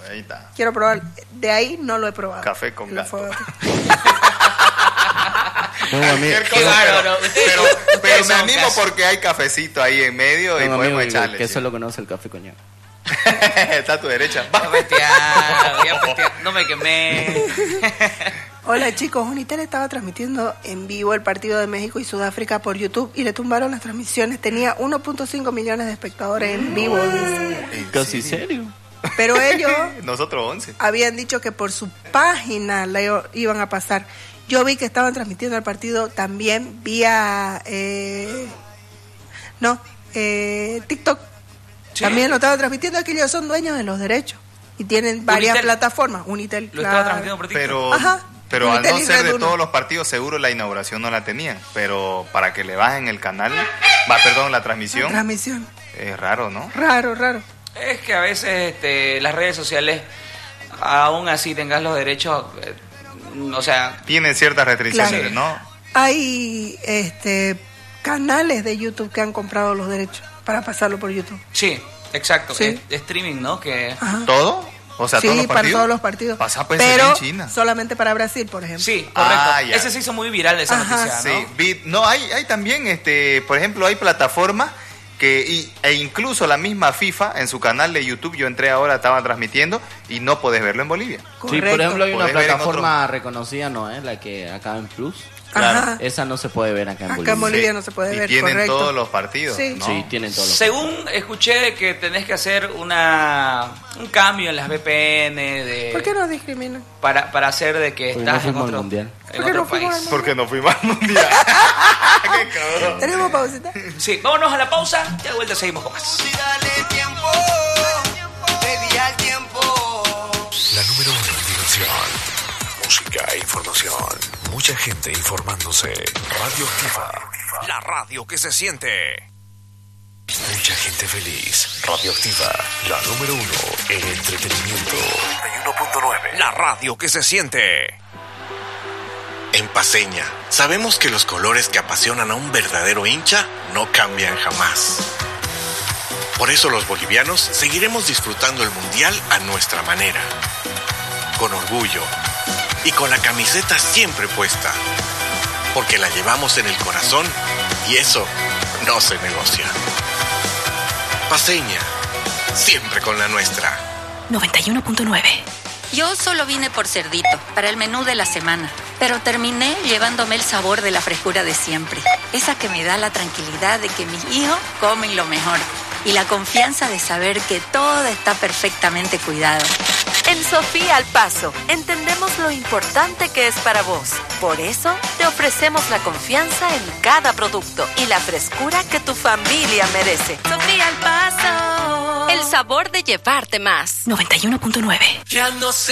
Ahí está. Quiero probar. De ahí no lo he probado. Café con gato. Pero me animo porque hay cafecito ahí en medio y podemos echarle. Que solo conoce el café coñac. Está a tu derecha. Voy a pestear, no me quemé. Hola chicos, Unitel estaba transmitiendo en vivo el partido de México y Sudáfrica por YouTube y le tumbaron las transmisiones. Tenía 1.5 millones de espectadores en vivo. ¿Casi serio? Pero ellos nosotros 11 habían dicho que por su página la iban a pasar. Yo vi que estaban transmitiendo el partido también vía TikTok. Sí. También lo estaban transmitiendo, es que ellos son dueños de los derechos y tienen varias plataformas. Unitel, lo estaba transmitiendo por TikTok. Pero al no ser de todos los partidos, seguro la inauguración no la tenían. Pero para que le bajen el canal, la transmisión. La transmisión. Es raro, ¿no? Raro. Es que a veces las redes sociales, aún así tengas los derechos, o sea... Tienen ciertas restricciones, claro. ¿No? Hay canales de YouTube que han comprado los derechos para pasarlo por YouTube. Sí, exacto. Sí. Streaming, ¿no? Que... ¿Todo? O sea, sí, ¿todos los partidos? para todos los partidos. Pasa pues pero en China. Solamente para Brasil, por ejemplo. Sí, correcto. Ese se hizo muy viral esa noticia, ¿no? Sí. No, hay también, por ejemplo, hay plataformas e incluso la misma FIFA en su canal de YouTube, yo entré ahora, estaban transmitiendo y no podés verlo en Bolivia. Correcto. Sí, por ejemplo, hay una plataforma reconocida, ¿no? La que acaba en Plus. Claro. Esa no se puede ver acá en Bolivia. Acá en Bolivia no se puede ver, tienen correcto. Todos los partidos, sí. ¿no? Sí, tienen todos los Según escuché que tenés que hacer un cambio en las VPN ¿Por qué nos discriminan? Para hacer de que estás en otro mundial. En otro país. Porque no fuimos al mundial. Qué cabrón. ¿Tenemos pausita? Sí, vámonos a la pausa y de vuelta seguimos con más. Dale tiempo, pedí al tiempo. La número 1 en diversión, música e información. Mucha gente informándose. Radioactiva, la radio que se siente. Mucha gente feliz. Radioactiva, la número 1 en entretenimiento. 91.9, la radio que se siente. En Paceña, sabemos que los colores que apasionan a un verdadero hincha no cambian jamás. Por eso los bolivianos seguiremos disfrutando el Mundial a nuestra manera. Con orgullo y con la camiseta siempre puesta. Porque la llevamos en el corazón y eso no se negocia. Paceña, siempre con la nuestra. 91.9. Yo solo vine por cerdito, para el menú de la semana, pero terminé llevándome el sabor de la frescura de siempre. Esa que me da la tranquilidad de que mis hijos comen lo mejor y la confianza de saber que todo está perfectamente cuidado. En Sofía al Paso, entendemos lo importante que es para vos. Por eso, te ofrecemos la confianza en cada producto y la frescura que tu familia merece. Sofía al Paso. El sabor de llevarte más. 91.9. Ya no sé.